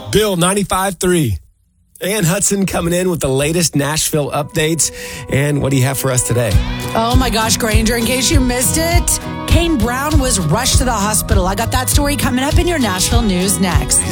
Bill 95.3. Ann Hudson coming in with the latest Nashville updates. And what do you have for us today? Oh my gosh, Granger, in case you missed it, Kane Brown was rushed to the hospital. I got that story coming up in your Nashville news next.